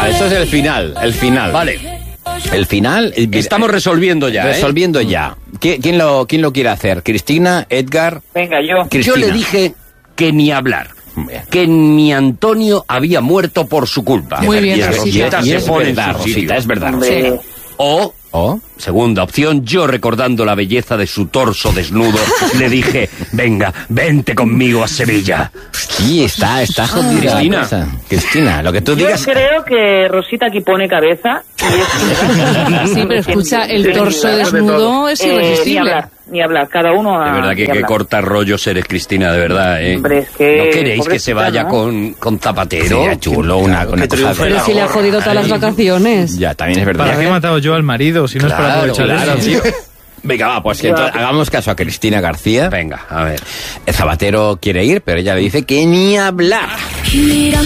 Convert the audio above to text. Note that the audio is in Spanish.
Vale, esto es el final. Vale. El final... Estamos resolviendo ya, Resolviendo ya. ¿Quién lo quiere hacer? ¿Cristina? ¿Edgar? Venga, yo. Cristina. Yo le dije que ni hablar. Que mi Antonio había muerto por su culpa. Muy bien, y Rosita. Rosita se pone en verdad, su sitio. Rosita, es verdad. Hombre, O, segunda opción, yo recordando la belleza de su torso desnudo, le dije, venga, vente conmigo a Sevilla. Sí, está jodida. Cristina. la cosa. Cristina, lo que tú yo digas... creo que Rosita aquí pone cabeza. Sí, pero escucha, el torso desnudo es irresistible. Ni hablar, cada uno a... De verdad que corta rollos eres, Cristina, de verdad, ¿eh? Hombre, es que... ¿No queréis que se vaya ¿no? con Zapatero? Sería chulo, una cosa... Pero si le ha jodido todas las vacaciones. Ya, también es verdad. ¿Para qué he matado yo al marido si no es para aprovechar Claro, eso? tío. Venga, va, pues que entonces hagamos caso a Cristina García. Venga, a ver. El Zapatero quiere ir, pero ella le dice que ni hablar.